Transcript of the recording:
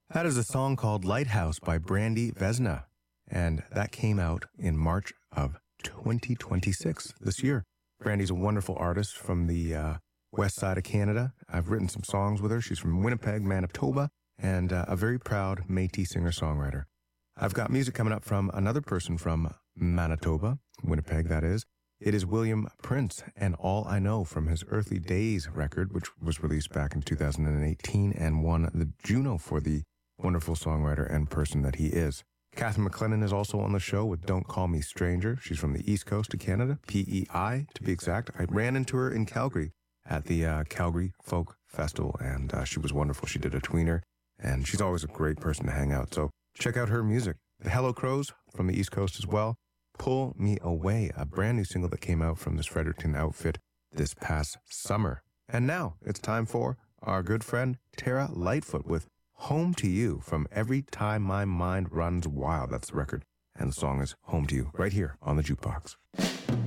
That is a song called Lighthouse by Brandy Vesna, and that came out in March of 2026, this year. Brandy's a wonderful artist from the west side of Canada. I've written some songs with her. She's from Winnipeg, Manitoba, and a very proud Métis singer-songwriter. I've got music coming up from another person from Manitoba, Winnipeg, that is. It is William Prince and All I Know from his Earthly Days record, which was released back in 2018 and won the Juno for the wonderful songwriter and person that he is. Catherine McLennan is also on the show with Don't Call Me Stranger. She's from the east coast of Canada, PEI to be exact. I ran into her in Calgary at the Calgary Folk Festival, and she was wonderful. She did a tweener, and she's always a great person to hang out. So check out her music. The Hello Crows from the east coast as well. Pull Me Away, a brand new single that came out from this Fredericton outfit this past summer. And now it's time for our good friend Tara Lightfoot with Home to You from Every Time My Mind Runs Wild. That's the record. And the song is Home to You, right here on the Jukebox.